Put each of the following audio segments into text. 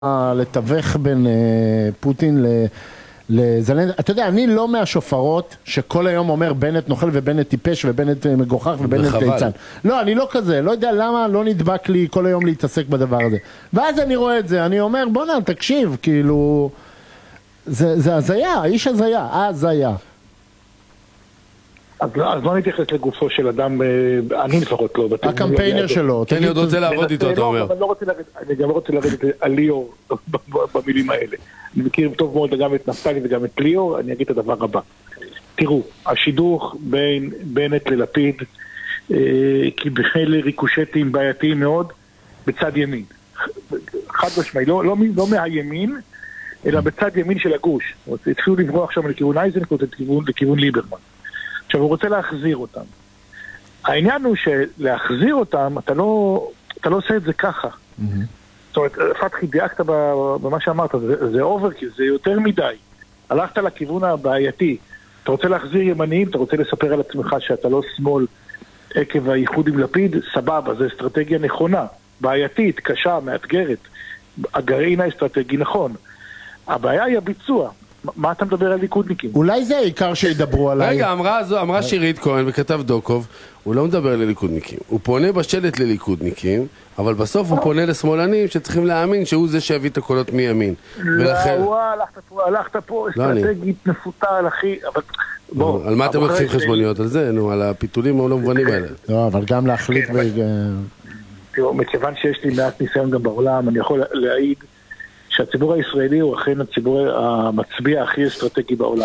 לתווך בין פוטין לזלנסקי. אתה יודע, אני לא מהשופרות שכל היום אומר בנט נוכל ובנט טיפש ובנט מגוחך ובנט ליצן. לא, אני לא כזה, לא יודע למה לא נדבק לי כל היום להתעסק בדבר הזה. ואז אני רואה את זה, אני אומר בוא תקשיב, כאילו זה הזיה, האיש הזיה. אז לא נתייחס לגופו של אדם, אני לפחות לא. הקמפיינר שלו. אני עוד רוצה לעבוד איתו, אתה אומר. אני גם לא רוצה לרדת על ליאור במילים האלה. אני מכיר טוב מאוד גם את נפתלי וגם את ליאור, אני אגיד את הדבר הבא. תראו, השידוך בין בנט ללפיד, קיבל ריקושטים בעייתיים מאוד בצד ימין. חד משמעי, לא מהימין, אלא בצד ימין של הגוש. התחילו לברוח שם לכיוון אייזנקוט, לכיוון ליברמן. עכשיו הוא רוצה להחזיר אותם. העניין הוא שלהחזיר אותם, אתה לא עושה את זה ככה. זאת אומרת, פתחי דייקת במה שאמרת, זה אובר, כי זה יותר מדי. הלכת לכיוון הבעייתי. אתה רוצה להחזיר ימניים, אתה רוצה לספר על עצמך שאתה לא שמאל עקב הייחוד עם לפיד, סבבה, זה אסטרטגיה נכונה, בעייתית, קשה, מאתגרת. הגרעין האסטרטגי נכון. הבעיה היא הביצוע. מה אתה מדבר על ליכודניקים? אולי זה העיקר שידברו עליי. רגע, אמרה שירית כהן וכתב דוקוב, הוא לא מדבר לליכודניקים. הוא פונה בשלט לליכודניקים, אבל בסוף הוא פונה לשמאלנים שצריכים להאמין שהוא זה שהביא את הקולות מימין. לא, הלכת פה אסטרטגית נפוטה, אחי, אבל... על מה אתם לוקחים חשבוניות? על זה, נו, על הפיתולים הלא מובנים האלה. לא, אבל גם להחליט... תראו, מכיוון שיש לי מעט ניסיון גם בעולם, אני יכול להעיד שהציבור הישראלי הוא אכן הציבור המצביע הכי אסטרטגי בעולם.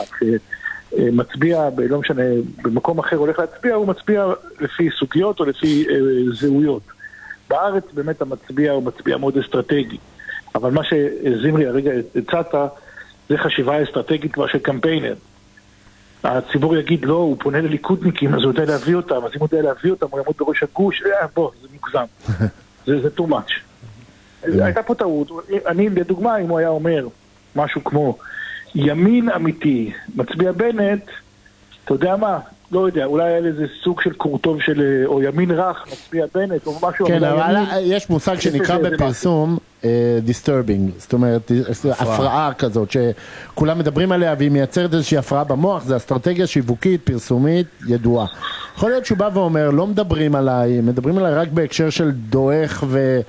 מצביע, לא משנה, במקום אחר הולך להצביע, הוא מצביע לפי סוגיות או לפי זהויות. בארץ באמת המצביע הוא מצביע מאוד אסטרטגי. אבל מה שזמרי הרגע הצעת, זה חשיבה אסטרטגית כבר של קמפיינר. הציבור יגיד לא, הוא פונה לליכודניקים, אז הוא יודע להביא אותם, אז אם הוא יודע להביא אותם, הוא יעמוד בראש הגוש, בוא, זה מוגזם. זה too much. הייתה פה טעות. אני, לדוגמה, אם הוא היה אומר משהו כמו ימין אמיתי, מצביע בנט, אתה יודע מה? לא יודע, אולי היה איזה סוג של קורטוב של, או ימין רך, מצביע בנט, או משהו. כן, אבל יש מושג שנקרא בפרסום disturbing, זאת אומרת, הפרעה כזאת, שכולם מדברים עליה, והיא מייצרת איזושהי הפרעה במוח, זה אסטרטגיה שיווקית, פרסומית, ידועה. יכול להיות שהוא בא ואומר, לא מדברים עליי, מדברים עליי רק בהקשר של דואך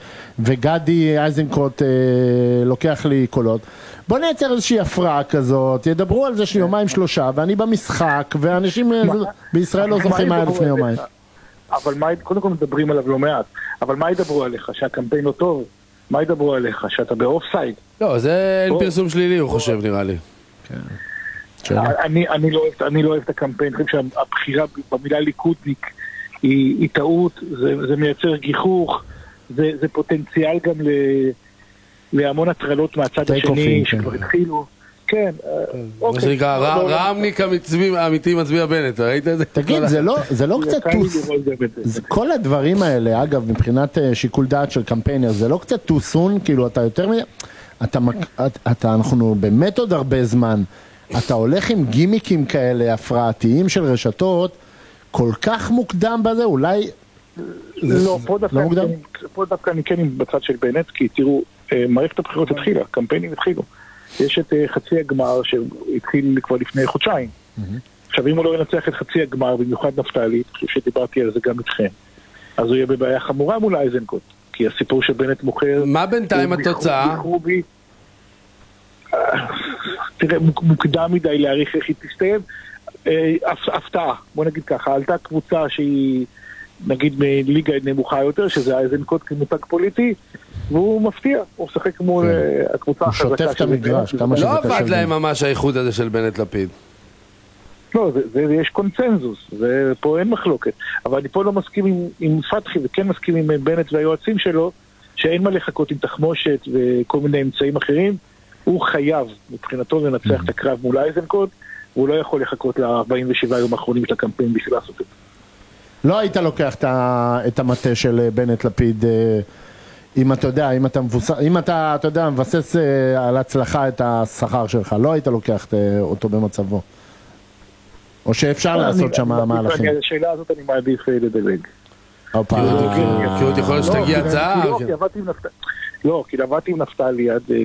וגדי אייזנקוט לוקח לי קולות. בוא נייצר איזושהי הפרעה כזאת, ידברו על זה שיומיים שלושה, ואני במשחק, ואנשים בישראל לא זוכרים מה היה לפני יומיים. אבל קודם כל מדברים עליו לא מעט, אבל מה ידברו עליך? שהקמפיין לא טוב? מה ידברו עליך? שאתה באופסייד? לא, זה אין פרסום שלילי, הוא חושב, נראה לי. אני לא אוהב את הקמפיין, אני חושב שהבחירה במילה ליכודניק היא טעות, זה מייצר גיחוך, זה פוטנציאל גם להמון הטרלות מהצד השני שכבר התחילו. כן, מה שנקרא, רעמניק אמיתי מצביע בנט, ראית את זה? תגיד, זה לא קצת טוס, כל הדברים האלה, אגב, מבחינת שיקול דעת של קמפיינר, זה לא קצת טוסון, כאילו אתה יותר אנחנו באמת עוד הרבה זמן, אתה הולך עם גימיקים כאלה, הפרעתיים של רשתות, כל כך מוקדם בזה, אולי... לא, פה דווקא אני כן בצד של בנט, כי תראו, מערכת הבחירות התחילה, קמפיינים התחילו. יש את חצי הגמר שהתחיל כבר לפני חודשיים. עכשיו אם הוא לא ינצח את חצי הגמר, במיוחד נפתלי, אני חושב שדיברתי על זה גם איתכם, אז הוא יהיה בבעיה חמורה מול אייזנקוט, כי הסיפור שבנט מוכר... מה בינתיים התוצאה? תראה, מוקדם מדי להעריך איך היא תסתיים. הפתעה, בוא נגיד ככה, עלתה קבוצה שהיא נגיד מליגה נמוכה יותר, שזה אייזנקוט כמותג פוליטי, והוא מפתיע, הוא שחק מול הקבוצה החזקה. הוא שוטף את המגרש, לא עבד להם ממש האיחוד הזה של בנט לפיד. לא, יש קונצנזוס, ופה אין מחלוקת. אבל אני פה לא מסכים עם פתחי, וכן מסכים עם בנט והיועצים שלו, שאין מה לחכות עם תחמושת וכל מיני אמצעים אחרים. הוא חייב, מבחינתו, לנצח את הקרב מול אייזנקוט, והוא לא יכול לחכות ל-47 יום האחרונים של הקמפיין בשביל לעשות את זה. לא היית לוקח את המטה של בנט לפיד, אם אתה יודע, אם אתה יודע, מבסס על הצלחה את השכר שלך, לא היית לוקח אותו במצבו. או שאפשר לעשות שם מהלכים. השאלה הזאת אני מעדיף לדלג. כי עוד יכול להיות שתגיע הצעה. לא, כי עבדתי עם נפתלי עד